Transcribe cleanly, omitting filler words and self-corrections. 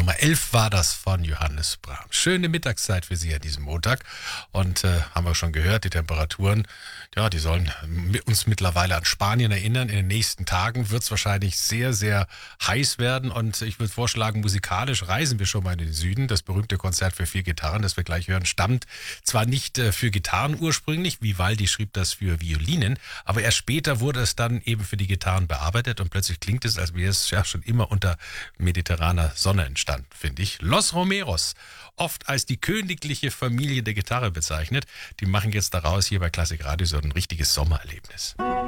Nummer 11 war das von Johannes Brahms. Schöne Mittagszeit für Sie an diesem Montag. Und haben wir schon gehört, die Temperaturen, ja, die sollen uns mittlerweile an Spanien erinnern. In den nächsten Tagen wird es wahrscheinlich sehr, sehr heiß werden. Und ich würde vorschlagen, musikalisch reisen wir schon mal in den Süden. Das berühmte Konzert für 4 Gitarren, das wir gleich hören, stammt zwar nicht für Gitarren ursprünglich, Vivaldi schrieb das für Violinen, aber erst später wurde es dann eben für die Gitarren bearbeitet und plötzlich klingt es, als wäre es ja schon immer unter mediterraner Sonne entstanden, finde ich. Los Romeros, oft als die königliche Familie der Gitarre bezeichnet, die machen jetzt daraus hier bei Klassik Radio so ein richtiges Sommererlebnis.